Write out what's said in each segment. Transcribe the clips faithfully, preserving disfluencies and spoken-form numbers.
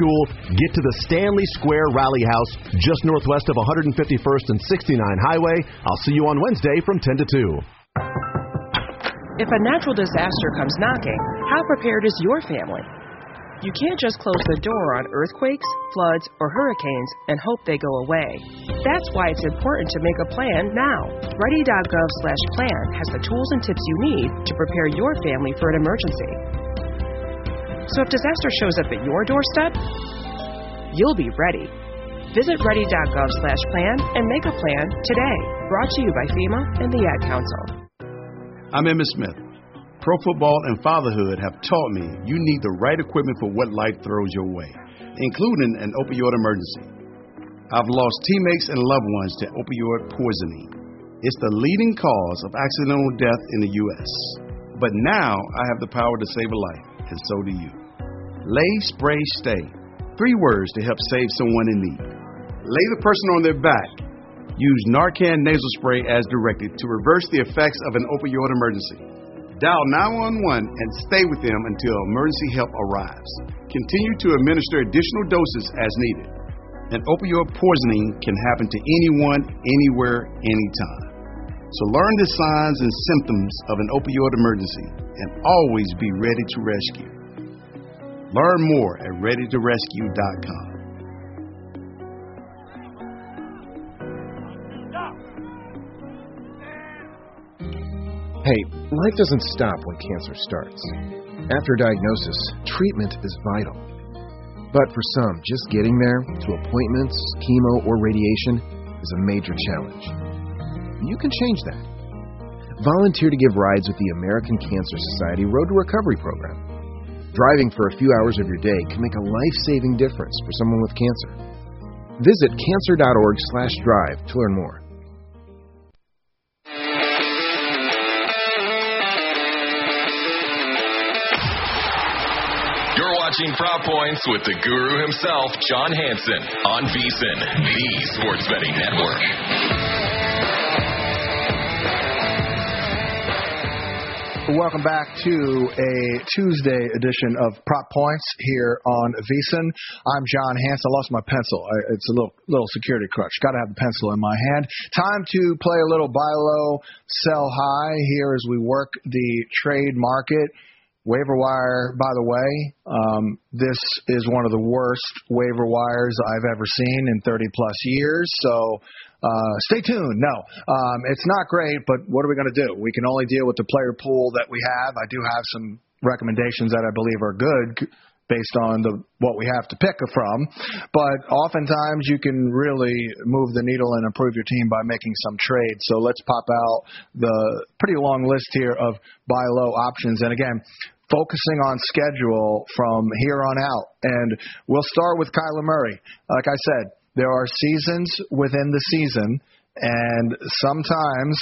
school, get to the Stanley Square Rally House just northwest of one fifty-first and sixty-nine Highway. I'll see you on Wednesday from ten to two. If a natural disaster comes knocking, how prepared is your family? You can't just close the door on earthquakes, floods, or hurricanes and hope they go away. That's why it's important to make a plan now. Ready.gov slash plan has the tools and tips you need to prepare your family for an emergency. So if disaster shows up at your doorstep, you'll be ready. Visit ready.gov slash plan and make a plan today. Brought to you by FEMA and the Ad Council. I'm Emmitt Smith. Pro football and fatherhood have taught me you need the right equipment for what life throws your way, including an opioid emergency. I've lost teammates and loved ones to opioid poisoning. It's the leading cause of accidental death in the U S But now I have the power to save a life, and so do you. Lay, spray, stay. Three words to help save someone in need. Lay the person on their back. Use Narcan nasal spray as directed to reverse the effects of an opioid emergency. Dial nine one one and stay with them until emergency help arrives. Continue to administer additional doses as needed. An opioid poisoning can happen to anyone, anywhere, anytime. So learn the signs and symptoms of an opioid emergency and always be ready to rescue. Learn more at ready to rescue dot com. Hey, life doesn't stop when cancer starts. After diagnosis, treatment is vital. But for some, just getting there, to appointments, chemo, or radiation, is a major challenge. You can change that. Volunteer to give rides with the American Cancer Society Road to Recovery program. Driving for a few hours of your day can make a life-saving difference for someone with cancer. Visit cancer.org slash drive to learn more. Watching Prop Points with the guru himself, John Hansen, on VSiN, the Sports Betting Network. Welcome back to a Tuesday edition of Prop Points here on VSiN. I'm John Hansen. I lost my pencil. I, it's a little little security crutch. Got to have the pencil in my hand. Time to play a little buy low, sell high here as we work the trade market. Waiver wire, by the way, um, this is one of the worst waiver wires I've ever seen in thirty-plus years, so uh, stay tuned. No, um, it's not great, but what are we going to do? We can only deal with the player pool that we have. I do have some recommendations that I believe are good based on the what we have to pick from, but oftentimes you can really move the needle and improve your team by making some trades. So let's pop out the pretty long list here of buy low options. And again, focusing on schedule from here on out. And we'll start with Kyler Murray. Like I said, there are seasons within the season, and sometimes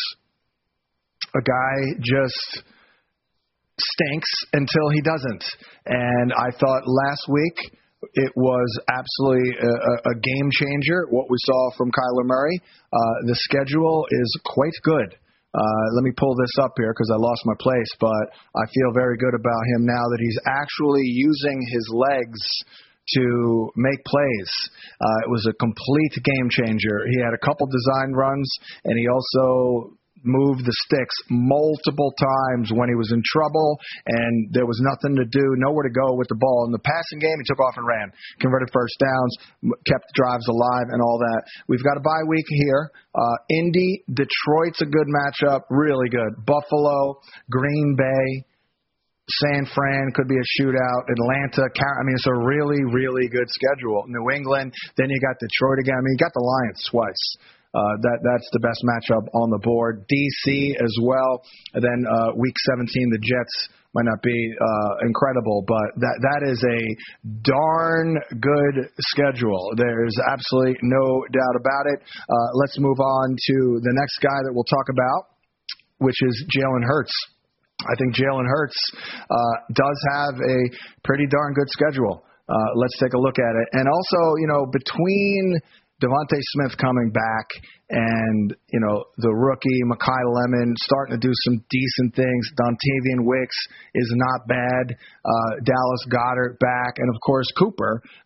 a guy just stinks until he doesn't. And I thought last week it was absolutely a, a game changer, what we saw from Kyler Murray. Uh, the schedule is quite good. Uh, let me pull this up here because I lost my place, but I feel very good about him now that he's actually using his legs to make plays. Uh, it was a complete game changer. He had a couple design runs, and he also moved the sticks multiple times when he was in trouble, and there was nothing to do, nowhere to go with the ball. In the passing game, he took off and ran, converted first downs, kept drives alive, and all that. We've got a bye week here. Uh, Indy, Detroit's a good matchup, really good. Buffalo, Green Bay, San Fran could be a shootout. Atlanta, I mean, it's a really, really good schedule. New England, then you got Detroit again. I mean, you got the Lions twice. Uh, that that's the best matchup on the board. D C as well. And then uh, week seventeen, the Jets might not be uh, incredible, but that that is a darn good schedule. There's absolutely no doubt about it. Uh, let's move on to the next guy that we'll talk about, which is Jalen Hurts. I think Jalen Hurts uh, does have a pretty darn good schedule. Uh, let's take a look at it. And also, you know, between Devontae Smith coming back and, you know, the rookie, Mekhi Lemon, starting to do some decent things. Dontavian Wicks is not bad. Uh, Dallas Goedert back. And, of course, Cooper